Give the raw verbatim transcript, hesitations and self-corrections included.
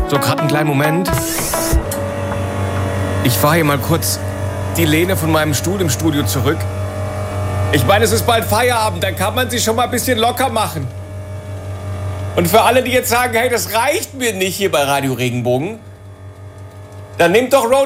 So, gerade einen kleinen Moment. Ich fahre hier mal kurz die Lehne von meinem Stuhl im Studio zurück. Ich meine, es ist bald Feierabend, dann kann man sich schon mal ein bisschen locker machen. Und für alle, die jetzt sagen, hey, das reicht mir nicht hier bei Radio Regenbogen, dann nehmt doch Ronnie